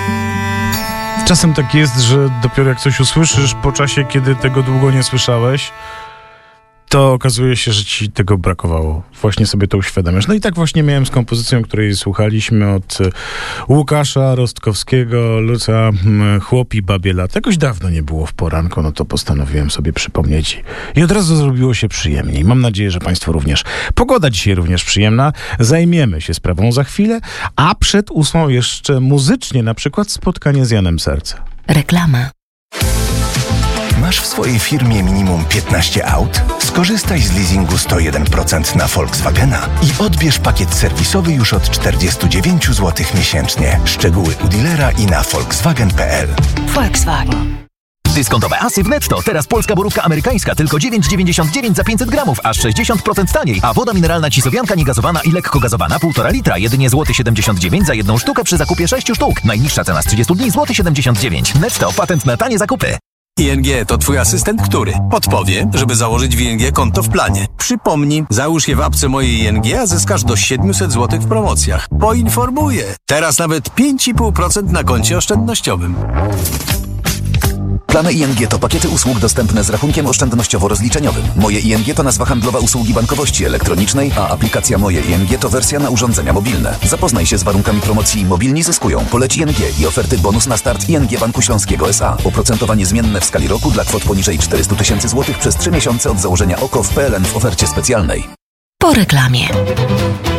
Czasem tak jest, że dopiero jak coś usłyszysz po czasie, kiedy tego długo nie słyszałeś, to okazuje się, że ci tego brakowało. Właśnie sobie to uświadamiasz. No i tak właśnie miałem z kompozycją, której słuchaliśmy od Łukasza Rostkowskiego, Luca Chłopi Babiela. Tegoś dawno nie było w poranku, no to postanowiłem sobie przypomnieć. I od razu zrobiło się przyjemniej. Mam nadzieję, że Państwu również. Pogoda dzisiaj również przyjemna. Zajmiemy się sprawą za chwilę, a przed 8 jeszcze muzycznie, na przykład spotkanie z Janem Serce. Reklama. Masz w swojej firmie minimum 15 aut? Skorzystaj z leasingu 101% na Volkswagena i odbierz pakiet serwisowy już od 49 zł miesięcznie. Szczegóły u dealera i na volkswagen.pl. Volkswagen. Dyskontowe asy w Netto. Teraz polska borówka amerykańska tylko 9,99 za 500 gramów, aż 60% taniej. A woda mineralna Cisowianka niegazowana i lekko gazowana 1,5 litra, jedynie złoty 79 za jedną sztukę przy zakupie 6 sztuk. Najniższa cena z 30 dni złoty 79. Netto, patent na tanie zakupy. ING to twój asystent, który podpowie, żeby założyć w ING konto w planie. Przypomnij, załóż je w apce mojej ING, a zyskasz do 700 zł w promocjach. Poinformuję. Teraz nawet 5,5% na koncie oszczędnościowym. Plany ING to pakiety usług dostępne z rachunkiem oszczędnościowo-rozliczeniowym. Moje ING to nazwa handlowa usługi bankowości elektronicznej, a aplikacja Moje ING to wersja na urządzenia mobilne. Zapoznaj się z warunkami promocji Mobilni zyskują. Poleć ING i oferty bonus na start ING Banku Śląskiego S.A. Oprocentowanie zmienne w skali roku dla kwot poniżej 400 000 złotych przez 3 miesiące od założenia OKO w PLN w ofercie specjalnej. Po reklamie.